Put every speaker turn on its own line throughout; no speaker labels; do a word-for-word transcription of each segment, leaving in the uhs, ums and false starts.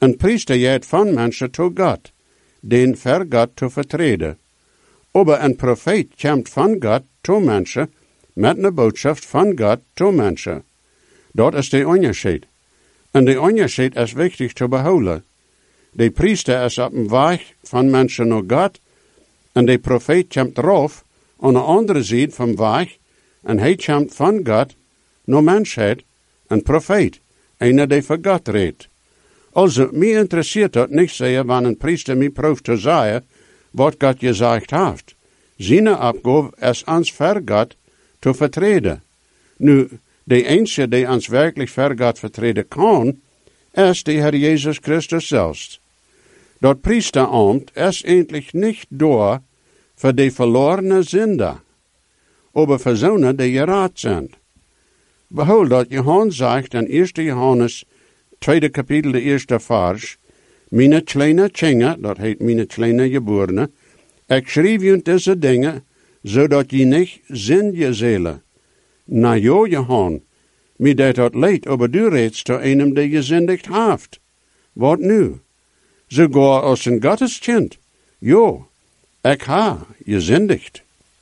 Een priester jet van mensen to God, den ver God te vertreden. Aber een profeet komt van God to mensen, met een boodschap van God to mensen. Dat is de onderscheid. En de onderscheid is wichtig te behouden. De priester is op een weg van mensen naar God, en de profeet komt erop, aan de andere zijde van de weg, en hij komt van God naar mensheid, een profeet, een die voor God redt. Also, mij interesseert dat niet zeer, wanneer een priester mij proeft te zeggen, wat God gezegd heeft. Zijn opgave is ons ver God te vertreden. Nu, de enige die ons werkelijk ver God vertreden kan, is de Heer Jezus Christus zelfs. Dat priesterambt is eindelijk niet door voor de verlorene zinder, aber voor zonen die geraad zijn. Behold dat Johannes zegt in eerste Johannes, tweede kapitel, de eerste vers, Meine kleine Kinder, dat heet meine kleine geborene, ik schreef je deze dingen, zodat je niet zin je zelen. Na jo, Johan, mij deed dat leid, aber du redst zu einem, die gezindigd heeft. Wat nu? Sogar als een Gotteskind. Jo, ik ha gezindigd.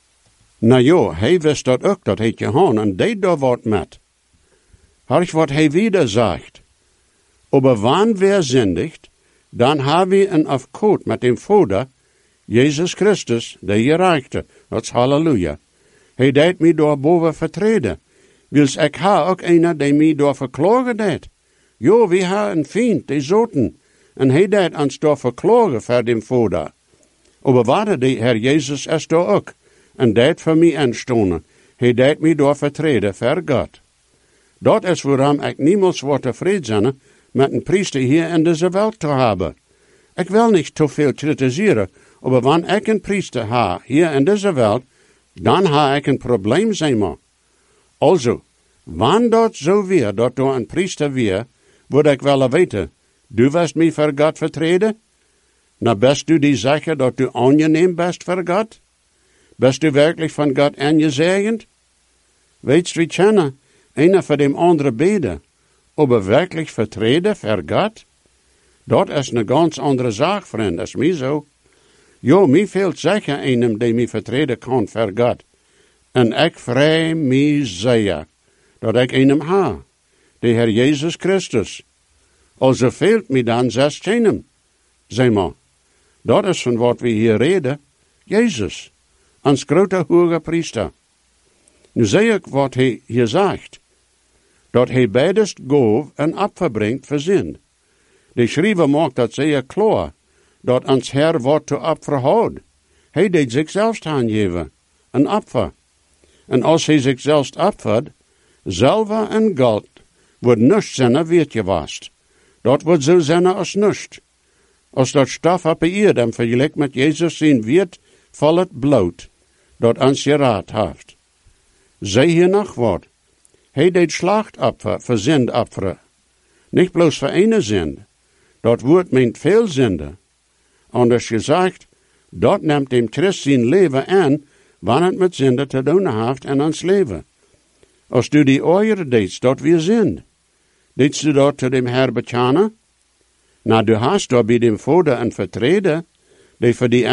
Na jo, hij wist dat ook, dat heet Johan, en deed daar wat met. Harch wat hij wieder zegt. Aber wann wir zindigt, dan hebben we een afkoot met dem Vader, Jezus Christus, de gerechte. Dat is halleluja. Hij deed mij door boven vertreden. Wils ik ha ook een die mij door verklagen deed. Jo, we ha een vriend, die zoten. En hij deed ons door verklagen voor dem Vader. Aber warte, de Herr Jezus is daar ook. En deed voor mij aanstonen. Hij deed mij door vertreden voor God. Dat is waarom ik niemals word tevreden zijn met een priester hier in deze wereld te hebben. Ik wil niet te veel kritiseren, maar wanneer ik een priester ha hier in deze wereld, dan ha ik een probleem, zeg maar. Also, wanneer dat zo weer, dat door een priester weer, wil ik wel weten, du wirst mij voor God vertreden? Nou, best du die zeggen dat du aangeneem bent voor God? Best du werkelijk van God aangezegend? Weet we kennen, einer voor dem andere beden, aber werkelijk vertreden voor God? Dat is een ganz andere zaak, vriend, dat is mij zo. Jo, mij fehlt zeker einem, die mij vertreden kan voor God. En ik vrij mij zeer, dat ik einem ha, de Heer Jezus Christus. Also fehlt mij dan zes keinem. Zeg maar, dat is van wat we hier reden, Jezus, ons grote hoge priester. Nu zeg ik wat hij hier zegt, dat hij beides gaf en opverbrengt voor zin. De schrijver maakt dat zeer klaar, dat ons Heer wordt te opfer houdt. Hij deed zichzelf aangeven, een opfer. En als hij zichzelf opfert, zilver en goud, wordt niets zijn weertje wast. Dat wordt zo zijn als niets. Als dat stof op de eerd en vergelijk met Jezus zijn weert, valt het bloot, dat ons geraad heeft. Zij hier nog wat. Hij deed slachtopfer voor zindopferen. Niet bloos voor ene zind. Dat woord meent veel zinden. Anders gezegd, dat neemt dem Christ zijn leven aan, wanneer het met zinden te doen heeft in ons leven. Als du die oeier deed, dat weer zind. Deedst du dat te dem Herr bekennen? Nou, du hast daar bij dem Vader een vertreden, die voor die